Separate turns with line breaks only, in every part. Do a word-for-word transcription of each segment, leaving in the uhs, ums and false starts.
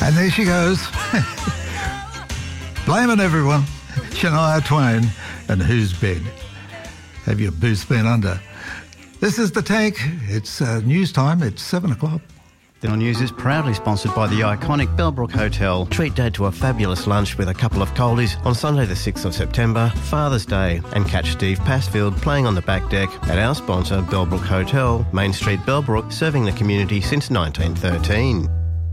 And there she goes. Blaming everyone. Shania Twain. And whose bed have your boots been under? This is The Take. It's uh, news time. It's seven o'clock.
The News is proudly sponsored by the iconic Bellbrook Hotel. Treat Dad to a fabulous lunch with a couple of coldies on Sunday the sixth of September, Father's Day, and catch Steve Passfield playing on the back deck at our sponsor Bellbrook Hotel, Main Street, Bellbrook, serving the community since nineteen thirteen.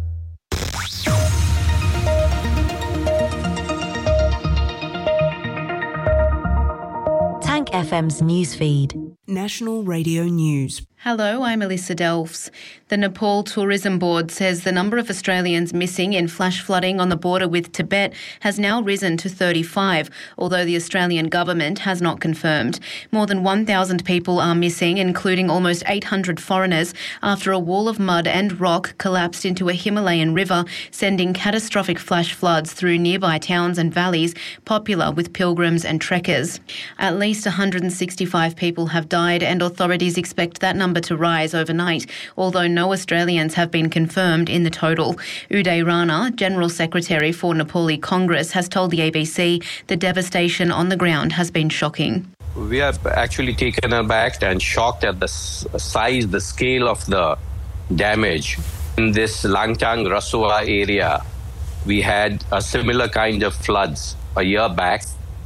Tank F M's newsfeed.
National Radio News.
Hello, I'm Alyssa Delphs. The Nepal Tourism Board says the number of Australians missing in flash flooding on the border with Tibet has now risen to thirty-five, although the Australian government has not confirmed. More than one thousand people are missing, including almost eight hundred foreigners, after a wall of mud and rock collapsed into a Himalayan river, sending catastrophic flash floods through nearby towns and valleys popular with pilgrims and trekkers. At least one hundred sixty-five people have died, and authorities expect that number to rise overnight, although no Australians have been confirmed in the total. Uday Rana, General Secretary for Nepali Congress, has told the A B C the devastation on the ground has been shocking.
We are actually taken aback and shocked at the size, the scale of the damage. In this Langtang Rasua area, we had a similar kind of floods a year back.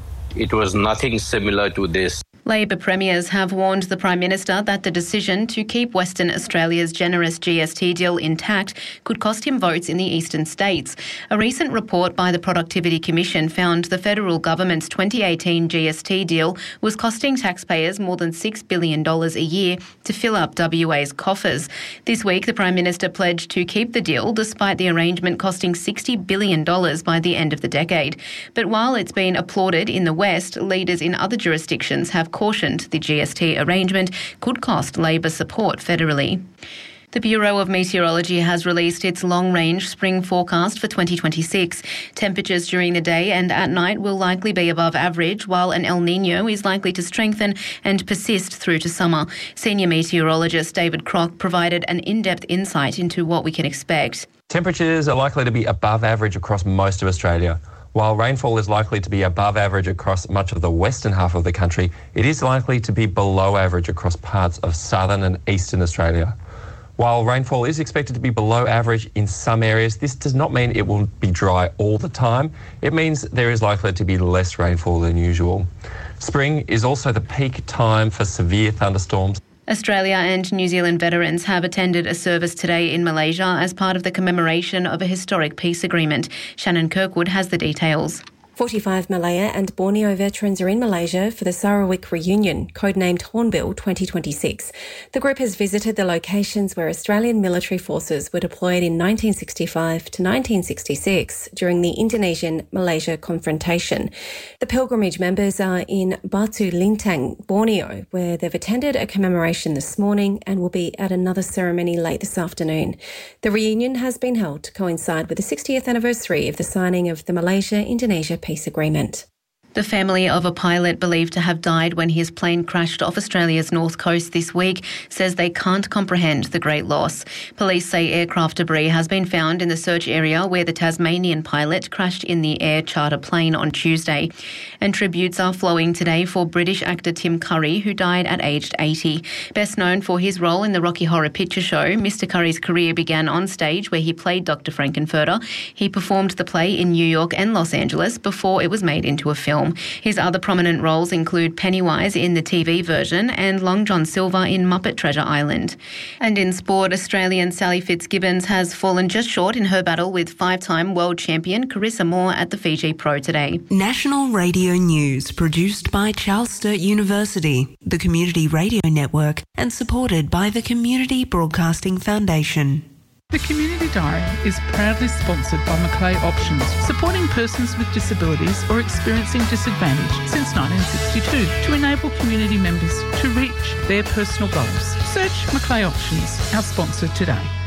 It was nothing similar to this.
Labor premiers have warned the Prime Minister that the decision to keep Western Australia's generous G S T deal intact could cost him votes in the eastern states. A recent report by the Productivity Commission found the federal government's twenty eighteen G S T deal was costing taxpayers more than six billion dollars a year to fill up W A's coffers. This week, the Prime Minister pledged to keep the deal despite the arrangement costing sixty billion dollars by the end of the decade. But while it's been applauded in the West, leaders in other jurisdictions have cautioned the G S T arrangement could cost Labor support federally. The Bureau of Meteorology has released its long-range spring forecast for twenty twenty-six. Temperatures during the day and at night will likely be above average, while an El Niño is likely to strengthen and persist through to summer. Senior meteorologist David Crock provided an in-depth insight into what we can expect.
Temperatures are likely to be above average across most of Australia. While rainfall is likely to be above average across much of the western half of the country, it is likely to be below average across parts of southern and eastern Australia. While rainfall is expected to be below average in some areas, this does not mean it will be dry all the time. It means there is likely to be less rainfall than usual. Spring is also the peak time for severe thunderstorms.
Australia and New Zealand veterans have attended a service today in Malaysia as part of the commemoration of a historic peace agreement. Shannon Kirkwood has the details.
forty-five Malaya and Borneo veterans are in Malaysia for the Sarawak reunion, codenamed Hornbill twenty twenty-six. The group has visited the locations where Australian military forces were deployed in nineteen sixty-five to nineteen sixty-six during the Indonesian-Malaysia confrontation. The pilgrimage members are in Batu Lintang, Borneo, where they've attended a commemoration this morning and will be at another ceremony late this afternoon. The reunion has been held to coincide with the sixtieth anniversary of the signing of the Malaysia-Indonesia peace agreement.
The family of a pilot believed to have died when his plane crashed off Australia's north coast this week says they can't comprehend the great loss. Police say aircraft debris has been found in the search area where the Tasmanian pilot crashed in the air charter plane on Tuesday. And tributes are flowing today for British actor Tim Curry, who died at aged eighty. Best known for his role in the Rocky Horror Picture Show, Mister Curry's career began on stage where he played Doctor Frankenfurter. He performed the play in New York and Los Angeles before it was made into a film. His other prominent roles include Pennywise in the T V version and Long John Silver in Muppet Treasure Island. And in sport, Australian Sally Fitzgibbons has fallen just short in her battle with five-time world champion Carissa Moore at the Fiji Pro today.
National Radio News, produced by Charles Sturt University, the Community Radio Network, and supported by the Community Broadcasting Foundation.
The Community Diary is proudly sponsored by Macleay Options, supporting persons with disabilities or experiencing disadvantage since nineteen sixty-two to enable community members to reach their personal goals. Search Macleay Options, our sponsor today.